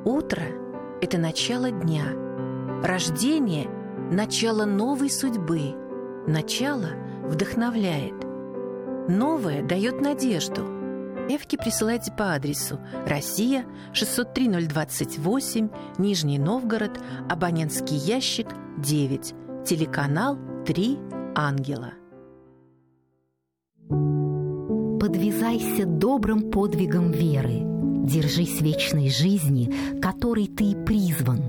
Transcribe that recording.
Утро – это начало дня. Рождение – начало новой судьбы. Начало вдохновляет. Новое дает надежду. Эвки присылайте по адресу: Россия, 603-028, Нижний Новгород, абонентский ящик 9, телеканал 3 ангела. Подвязайся добрым подвигом веры. Держись вечной жизни, которой ты и призван.